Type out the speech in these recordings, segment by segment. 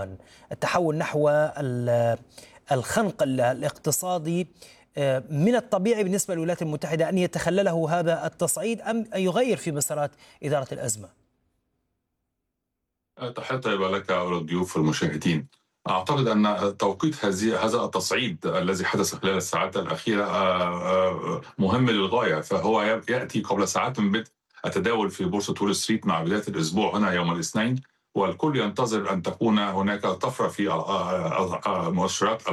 إيران، التحول نحو الخنق الاقتصادي. من الطبيعي بالنسبة للولايات المتحدة أن يتخلله هذا التصعيد أم أن يغير في مسارات إدارة الأزمة؟ تحية طيبة لك وللضيوف والمشاهدين. أعتقد أن توقيت هذا التصعيد الذي حدث خلال الساعات الأخيرة مهم للغاية، فهو يأتي قبل ساعات من بدء التداول في بورصة وول ستريت مع بداية الأسبوع هنا يوم الاثنين، والكل ينتظر أن تكون هناك طفرة في مؤشرات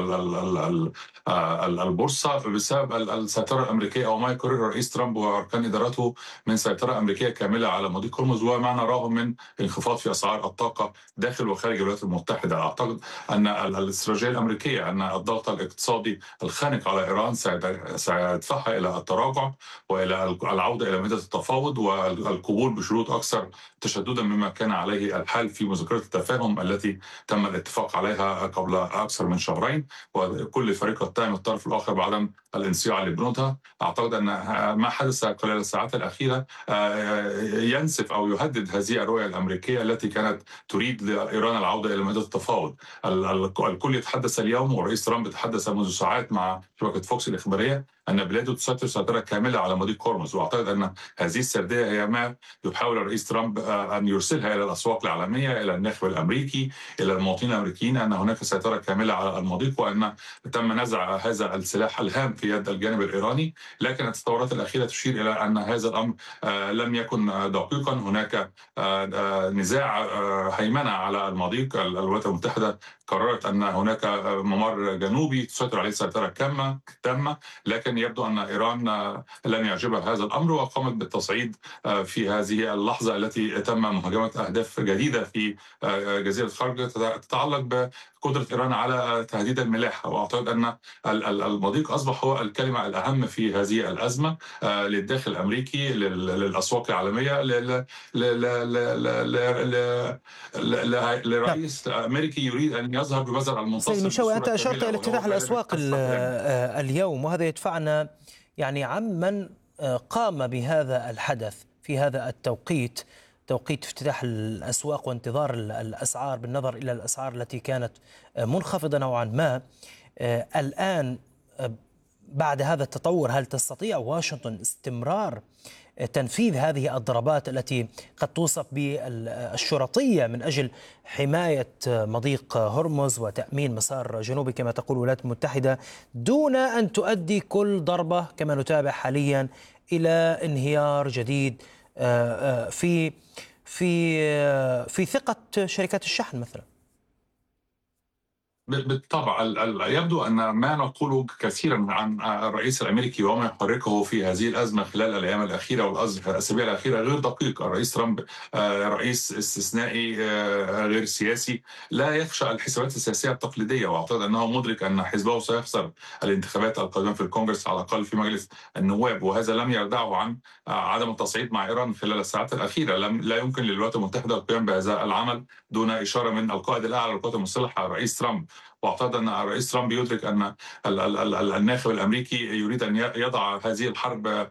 البورصة بسبب السيطرة الأمريكية أو ما يقرره رئيس ترامب وأركان إدارته من سيطرة أمريكية كاملة على مضيق هرمز، وما نراه من انخفاض في أسعار الطاقة داخل وخارج الولايات المتحدة. أعتقد أن الاستراتيجية الأمريكية أن الضغط الاقتصادي الخانق على إيران سيدفعها إلى التراجع وإلى العودة إلى ميدان التفاوض والقبول بشروط أكثر تشددا مما كان عليه الحال في مذكرة التفاهم التي تم الاتفاق عليها قبل أكثر من شهرين، وكل فريق يتهم الطرف الآخر بعدم الانصياع لبنودها. أعتقد أن ما حدث خلال الساعات الأخيرة ينسف أو يهدد هذه الرؤية الأمريكية التي كانت تريد لإيران العودة إلى ميدان التفاوض. الكل يتحدث اليوم، ورئيس ترامب تحدث منذ ساعات مع شبكة فوكس الإخبارية أن بلاده تسيطر سيطرة كاملة على مضيق هرمز، وأعتقد أن هذه السردية هي ما يحاول الرئيس ترامب أن يرسلها إلى الأسواق العالمية، إلى الناخب الأمريكي، إلى المواطنين الأمريكيين، أن هناك سيطرة كاملة على المضيق وأن تم نزع هذا السلاح الهام في يد الجانب الإيراني. لكن التطورات الأخيرة تشير إلى أن هذا الأمر لم يكن دقيقا. هناك نزاع هيمنة على المضيق. الولايات المتحدة قررت أن هناك ممر جنوبي تسيطر عليه سيطرة تامة، لكن يبدو أن إيران لم يعجبها هذا الأمر وقامت بالتصعيد في هذه اللحظة التي تم مهاجمة أهداف جديدة في جزيرة خرج تتعلق بقدرة إيران على تهديد الملاحة. وأعتقد أن المضيق أصبح هو الكلمة الأهم في هذه الأزمة للداخل الأمريكي، للأسواق العالمية، لرئيس أمريكي يريد أن يظهر بمظهر المنتصر. سيد مشاوي، أنت أشرت إلى افتتاح الأسواق اليوم، وهذا يدفعنا يعني عمن قام بهذا الحدث في هذا التوقيت، توقيت افتتاح الأسواق وانتظار الأسعار بالنظر إلى الأسعار التي كانت منخفضة نوعا ما. الآن بعد هذا التطور هل تستطيع واشنطن استمرار تنفيذ هذه الضربات التي قد توصف بالشرطية من أجل حماية مضيق هرمز وتأمين مسار جنوبي كما تقول الولايات المتحدة، دون أن تؤدي كل ضربة كما نتابع حاليا إلى انهيار جديد في ثقة شركات الشحن مثلا؟ بالطبع يبدو أن ما نقوله كثيرا عن الرئيس الأمريكي وما يحركه في هذه الأزمة خلال الأيام الأخيرة والأسابيع الأخيرة غير دقيق. الرئيس ترامب رئيس استثنائي غير سياسي، لا يخشى الحسابات السياسية التقليدية، وأعتقد أنه مدرك أن حزبه سيخسر الانتخابات القادمة في الكونغرس على الأقل في مجلس النواب، وهذا لم يردعه عن عدم التصعيد مع إيران خلال الساعات الأخيرة. لا يمكن للولايات المتحدة القيام بهذا العمل دون إشارة من القائد الأعلى للقوات المسلحة الرئيس ترامب. واعتقد ان الرئيس ترامب يدرك ان الناخب الامريكي يريد ان يضع هذه الحرب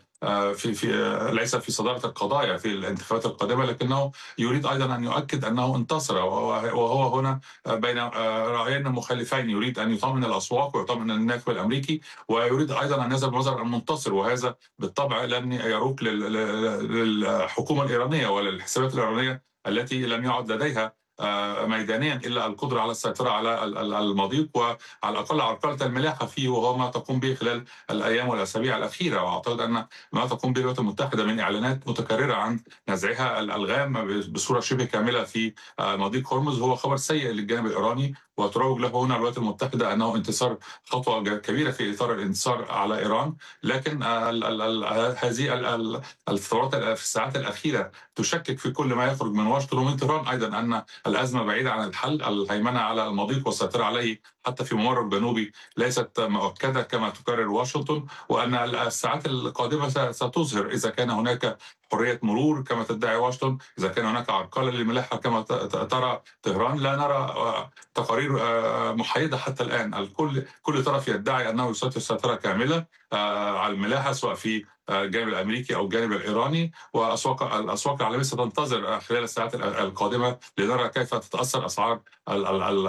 ليس في صدارة القضايا في الانتخابات القادمة، لكنه يريد أيضا أن يؤكد أنه انتصر، وهو هنا بين رأيين مخالفين. يريد أن يطمئن الأسواق ويطمئن الناخب الأمريكي، ويريد أيضا أن يظهر بمظهر المنتصر، وهذا بالطبع لن يروق للحكومة الإيرانية وللحسابات الإيرانية التي لم يعد لديها ميدانيا الا القدره على السيطره على المضيق وعلى الاقل عرقله الملاحه فيه، وهو ما تقوم به خلال الايام والاسابيع الاخيره. واعتقد ان ما تقوم به الولايات المتحده من اعلانات متكرره عن نزعها الالغام بصوره شبه كامله في مضيق هرمز هو خبر سيء للجانب الايراني، وتروج له هنا الولايات المتحده انه انتصار، خطوه كبيره في اطار الانتصار على ايران. لكن هذه الثورات في الساعات الاخيره تشكك في كل ما يخرج من واشنطن ومن طهران ايضا ان الازمه بعيده عن الحل. الهيمنه على المضيق والسيطره عليه حتى في ممر الجنوبي ليست مؤكده كما تكرر واشنطن، وان الساعات القادمه ستظهر اذا كان هناك حريه مرور كما تدعي واشنطن، اذا كان هناك عرقله للملاحه كما ترى طهران. لا نرى تقارير محايده حتى الان. كل طرف يدعي انه يسيطر سيطره كامله على الملاحه سواء في الجانب الامريكي او الجانب الايراني، الاسواق العالميه ستنتظر خلال الساعات القادمه لنرى كيف تتاثر اسعار